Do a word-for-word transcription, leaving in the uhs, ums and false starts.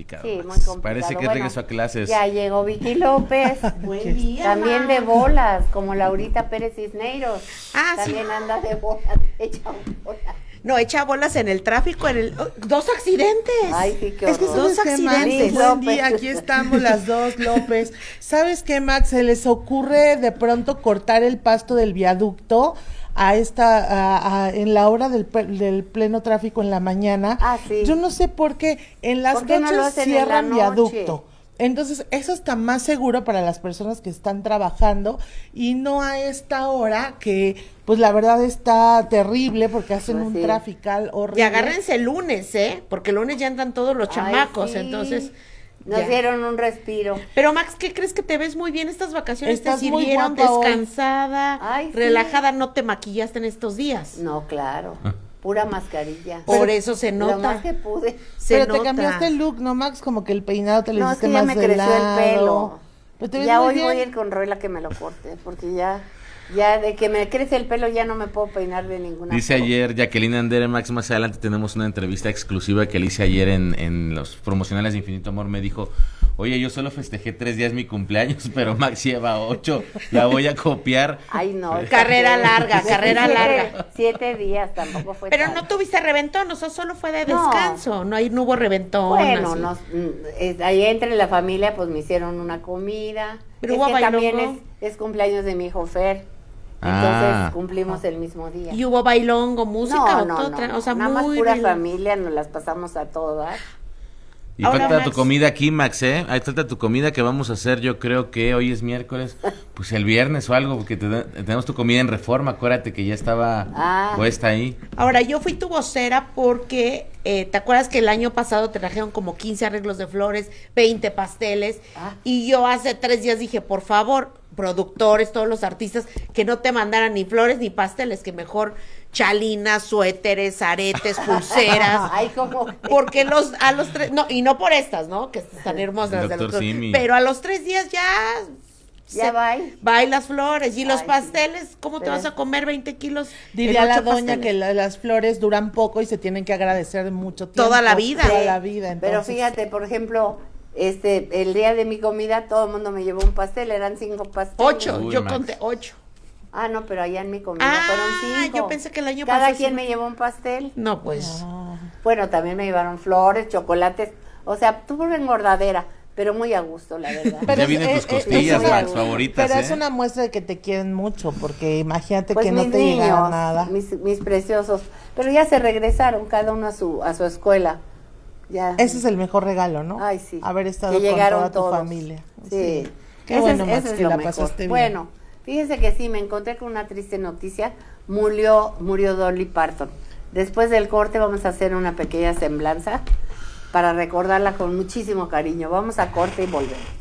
complicado. Sí, muy Max. complicado. Parece que Bueno, regresó a clases. Ya llegó Vicky López. Buen día. También de bolas, como Laurita Pérez Cisneros. Ah, También sí. anda de bolas, echa bolas. No, echa bolas en el tráfico, en el oh, dos accidentes. Ay, sí, qué Es que horror. sabes qué, Max, accidentes. buen López. día, aquí estamos las dos, López. ¿Sabes qué, Max? Se les ocurre de pronto cortar el pasto del viaducto a esta, a, a, en la hora del, del pleno tráfico en la mañana. Ah, sí. Yo no sé por qué en las ¿Por qué no noches lo hacen en la cierran noche? viaducto. Entonces, eso está más seguro para las personas que están trabajando y no a esta hora que, pues la verdad está terrible porque hacen Pues un sí. trafical horrible. Y agárrense el lunes, ¿eh? Porque el lunes ya andan todos los Ay, chamacos, sí. entonces... Nos ya. dieron un respiro. Pero Max, ¿qué crees que te ves muy bien estas vacaciones? Estás ¿Te muy sirvieron guapa hoy. descansada, Ay, sí. relajada? ¿No te maquillaste en estos días? No, claro. Pura mascarilla. Por eso se Lo nota. más que pude. Se Pero nota. te cambiaste el look, ¿no, Max? Como que el peinado te lo No, es hiciste que ya más me de creció el lado. pelo. Pero te ves Ya muy hoy bien. voy a ir con Roela que me lo corte, porque ya, ya de que me crece el pelo ya no me puedo peinar de ninguna Dice forma. ayer Jacqueline Andere, Max, más adelante tenemos una entrevista exclusiva que le hice ayer en, en los promocionales de Infinito Amor. Me dijo, oye, yo solo festejé tres días mi cumpleaños, pero Max lleva ocho, la voy a copiar. Ay, no. Carrera exageré. larga, Yo carrera fui siete- larga. Siete días, tampoco fue Pero tanto. no tuviste reventón, o sea, solo fue de No. descanso, no, hay, no hubo reventón. Bueno, así. nos, mm, es- ahí entre la familia pues me hicieron una comida. Pero es hubo que bailongo. también es, es cumpleaños de mi hijo Fer. Entonces Ah. cumplimos el mismo día. ¿Y hubo bailongo, música no, o no, todo? no, tra- no, o sea, nada más muy pura bailongo. familia, nos las pasamos a todas. Y Ahora, falta Max. tu comida aquí, Max, ¿eh? Ahí falta tu comida que vamos a hacer, yo creo que hoy es miércoles, pues el viernes o algo, porque te- tenemos tu comida en Reforma, acuérdate que ya estaba Ah. puesta ahí. Ahora, yo fui tu vocera porque, eh, ¿te acuerdas que el año pasado te trajeron como quince arreglos de flores, veinte pasteles? Ah. Y yo hace tres días dije, por favor, productores, todos los artistas, que no te mandaran ni flores ni pasteles, que mejor chalinas, suéteres, aretes, pulseras. Ay, como Porque los, a los tres, no, y no por estas, ¿no? Que están hermosas las del Doctor doctor, Simi. pero a los tres días ya... Ya bye. va y las flores. Y los Ay, pasteles, ¿cómo te Pero- vas a comer veinte kilos? Dile en a la ocho doña pasteles? que la- las flores duran poco y se tienen que agradecer mucho tiempo. Toda la vida. Toda Sí, la vida. Pero entonces- fíjate, por ejemplo, este, el día de mi comida todo el mundo me llevó un pastel, eran cinco pasteles. Ocho, Uy, yo Max. conté ocho. Ah, no, pero allá en mi comida Ah, fueron cinco. yo pensé que el año Cada pasado quien sí. me llevó un pastel. No, pues. Ah. Bueno, también me llevaron flores, chocolates. O sea, tuve una engordadera, pero muy a gusto, la verdad. Ya vienen tus costillas, es una- Max, favoritas, Pero ¿eh? es una muestra de que te quieren mucho, porque imagínate Pues que no mis te llegara niños, nada. mis, mis preciosos. Pero ya se regresaron cada uno a su, a su escuela. Ya. Ese es el mejor regalo, ¿no? Ay, sí. Haber estado Que con llegaron toda tu todos. familia. Sí. Qué Ese bueno, es, Max, ese es que lo la mejor. pasaste bien. Bueno, fíjense que sí, me encontré con una triste noticia. Murió, murió Dolly Parton. Después del corte vamos a hacer una pequeña semblanza para recordarla con muchísimo cariño. Vamos a corte y volvemos.